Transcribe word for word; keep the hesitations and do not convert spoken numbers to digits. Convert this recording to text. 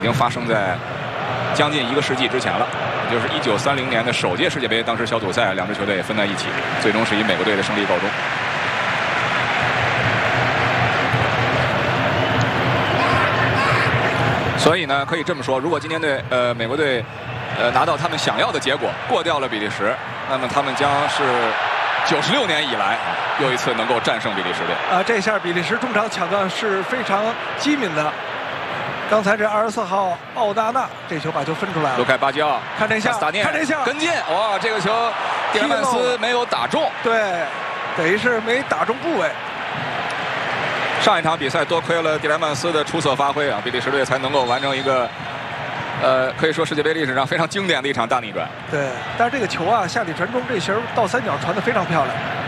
已经发生在将近一个世纪之前了，也就是一九三零年的首届世界杯，当时小组赛两支球队分在一起，最终是以美国队的胜利告终。所以呢，可以这么说，如果今天队呃美国队呃拿到他们想要的结果，过掉了比利时，那么他们将是九十六年以来又一次能够战胜比利时队。 啊，这下比利时中场抢断是非常机敏的。刚才这二十四号奥纳纳这球把球分出来了。 卢凯巴基奥， 看这下， 看这下，跟进，哇，这个球蒂勒曼斯没有打中。 对，等于是没打中部位。 上一场比赛多亏了蒂勒曼斯的出色发挥啊，比利时队才能够完成一个，呃，可以说世界杯历史上非常经典的一场大逆转。 对，但是这个球啊，下底传中，这球倒三角传得非常漂亮。